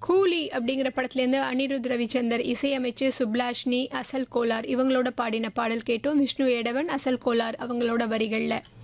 கூலி அப்படிங்கிற படத்துலேருந்து அனிருத் ரவிச்சந்தர் இசையமைச்சு சுப்லாஷ்னி, அசல் கோலார் இவங்களோட பாடின பாடல் கேட்டோம். விஷ்ணு ஏடவன், அசல் கோலார் அவங்களோட வரிகள்ல.